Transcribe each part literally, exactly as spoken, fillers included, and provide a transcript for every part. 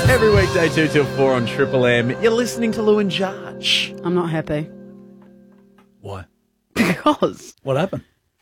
Every weekday, two till four on Triple M. You're listening to Lou and Judge. I'm not happy. Why? Because What happened?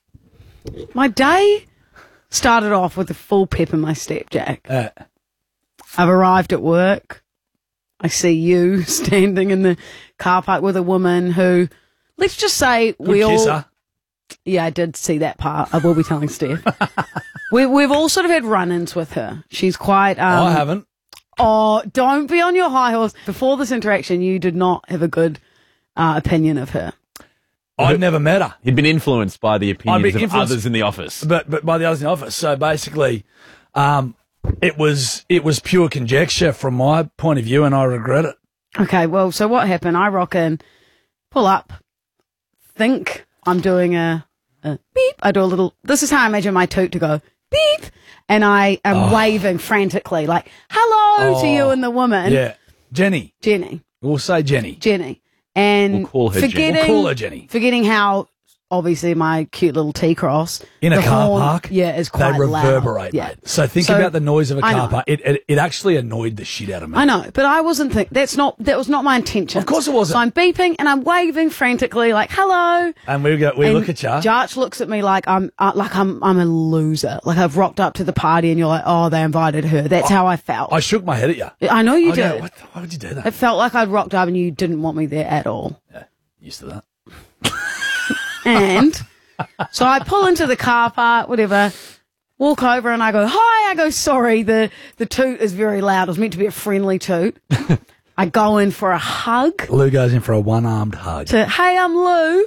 my day started off with a full pep in my step, Jack. Uh, I've arrived at work. I see you standing in the car park with a woman who, let's just say, good we all. kisser. Yeah, I did see that part. I will be telling Steph. we, we've all sort of had run-ins with her. She's quite. Um, I haven't. Oh, don't be on your high horse. Before this interaction, you did not have a good uh, opinion of her. I'd never met her. You'd been influenced by the opinions been of influenced- others in the office. But but by the others in the office. So basically, um, it was it was pure conjecture from my point of view, and I regret it. Okay, well, so what happened? I rock in, pull up, think I'm doing a, a beep. I do a little, this is how I imagine my toot to go, beep. And I am Oh. waving frantically, like, hello to you Oh. and the woman. Yeah, Jenny. Jenny. We'll say Jenny. Jenny. And We'll call her Jenny. forgetting, We'll call her Jenny. Forgetting how, obviously, my cute little T-cross. In a the car horn, park, Yeah, is quite they loud. reverberate, Yeah. mate. So think So, about the noise of a I car know. park. It, it it actually annoyed the shit out of me. I know, but I wasn't think that's not that was not my intention. Of course it wasn't. So I'm beeping and I'm waving frantically, like hello. And we go, we And look at you. Jarch looks at me like I'm uh, like I'm I'm a loser. Like I've rocked up to the party and you're like, oh, they invited her. That's how I felt. I shook my head at you. I know you I did. go, what the, why would you do that? It felt like I'd rocked up and you didn't want me there at all. Yeah, used to that. And so I pull into the car park, whatever, walk over and I go, hi, I go, sorry, the, the toot is very loud. It was meant to be a friendly toot. I go in for a hug. Lou goes in for a one-armed hug. To, hey, I'm Lou.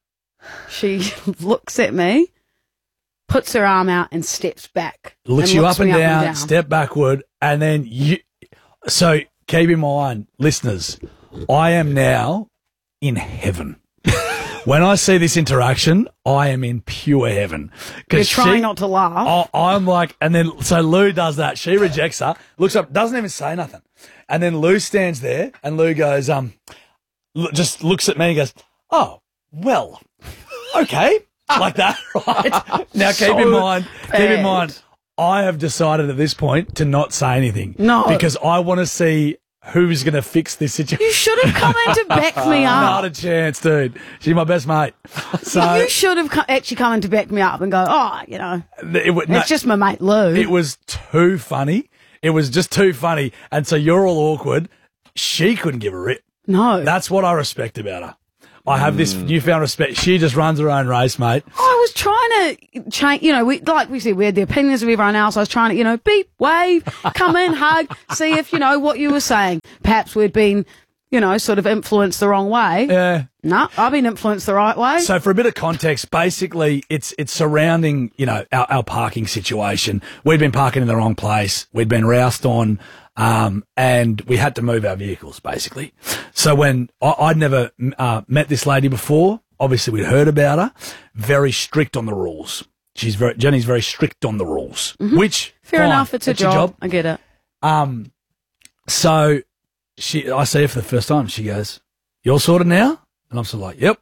She looks at me, puts her arm out and steps back. Looks and you looks up and, me down, step backward, and then you. So keep in mind, listeners, I am now in heaven. When I see this interaction, I am in pure heaven. You're She, trying not to laugh. I, I'm like, and then so Lou does that. She rejects her, looks up, doesn't even say nothing, and then Lou stands there, and Lou goes, um, l- just looks at me and goes, "Oh, well, okay," like that, right? Now keep So in mind, keep bad. in mind, I have decided at this point to not say anything, No. because I want to see who's going to fix this situation. You should have come in to back me Not up. a chance, dude. She's my best mate. So You should have co- actually come in to back me up and go, oh, you know, it, would- no, it's just my mate Lou. it was too funny. It was just too funny. And so you're all awkward. She couldn't give a rip. no. That's what I respect about her. I have this newfound respect. She just runs her own race, mate. I was trying to change, you know, we, like we said, we had the opinions of everyone else. I was trying to, you know, beep, wave, come in, hug, see if, you know, what you were saying. Perhaps we'd been, you know, sort of influenced the wrong way. Yeah. No, I've been influenced the right way. So for a bit of context, basically it's it's surrounding, you know, our, our parking situation. We'd been parking in the wrong place. We'd been roused on, um, and we had to move our vehicles, basically. So when I, I'd never uh, met this lady before, obviously we'd heard about her, very strict on the rules. She's very, Jenny's very strict on the rules, which Fair fine, enough, it's a that's your job. I get it. Um, so she, I see her for the first time. She goes, "You all sorted now?" And I'm sort of like, "Yep."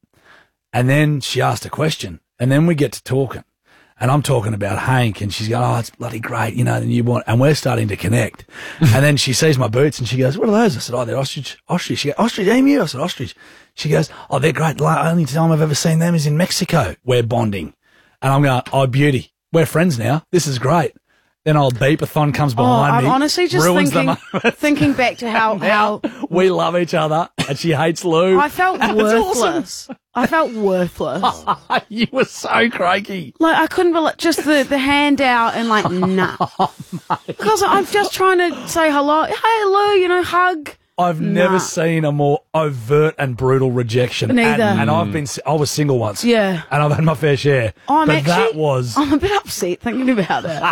And then she asked a question, and then we get to talking, and I'm talking about Hank, and she's going, "Oh, it's bloody great, you know." The newborn, and we're starting to connect. And then she sees my boots, and she goes, "What are those?" I said, "Oh, they're ostrich, ostrich." She goes, "Ostrich, emu?" I said, "Ostrich." She goes, "Oh, they're great. The only time I've ever seen them is in Mexico. We're bonding." And I'm going, "Oh, beauty. We're friends now. This is great." Then old Beepathon comes Oh, behind I'm me. honestly just ruins the thinking, moment. thinking back to how, how We love each other, and she hates Lou. I felt And it's worthless. I felt worthless. awesome. You were so cranky. Like, I couldn't believe just the, the handout and like, nah. Because I'm just trying to say hello. Hey, Lou, you know, hug. I've Nah. never seen a more overt and brutal rejection. Neither. And, and I've been, I was single once. Yeah. And I've had my fair share. Oh, I'm but actually, that was, I'm a bit upset thinking about it.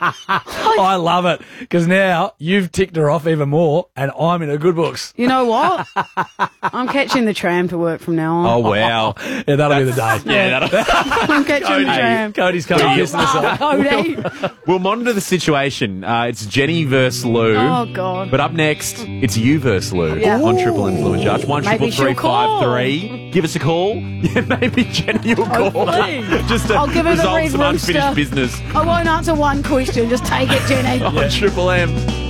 I love it. Because now you've ticked her off even more, and I'm in her good books. You know what? I'm catching the tram to work from now on. Oh, wow. Yeah, that'll be the day. Yeah, that'll, I'm catching the tram. Cody's coming kissing us off. Cody. we'll monitor the situation. Uh, it's Jenny versus Lou. Oh, God. But up next, it's you versus Lou Yeah. on Triple M's Lou and Judge. One Maybe triple three she'll call. five three. Give us a call. Yeah, maybe Jenny will call. Hopefully. Just to I'll give her the resolve red some unfinished rooster. business I won't answer one question. Just take it, Jenny. on Triple M.